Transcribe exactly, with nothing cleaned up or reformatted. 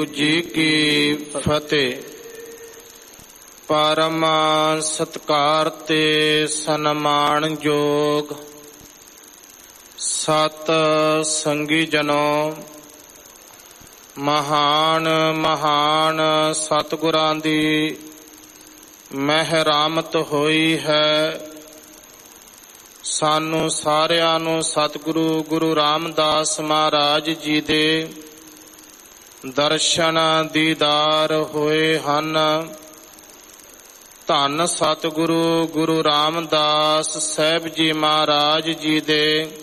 ਜੀ ਕੀ ਫਤਿਹ। ਪਰਮ ਸਤਿਕਾਰ ਤੇ ਸਨਮਾਨ ਯੋਗ ਸਤ ਸੰਗੀ ਜਨੋ, ਮਹਾਨ ਮਹਾਨ ਸਤਿਗੁਰਾਂ ਦੀ ਮਹਿਰਾਮਤ ਹੋਈ ਹੈ। ਸਾਨੂੰ ਸਾਰਿਆਂ ਨੂੰ ਸਤਿਗੁਰੂ ਗੁਰੂ ਰਾਮਦਾਸ ਮਹਾਰਾਜ ਜੀ ਦੇ ਦਰਸ਼ਨ ਦੀਦਾਰ ਹੋਏ ਹਨ। ਧੰਨ ਸਤਿਗੁਰੂ ਗੁਰੂ ਰਾਮਦਾਸ ਸਾਹਿਬ ਜੀ ਮਹਾਰਾਜ ਜੀ ਦੇ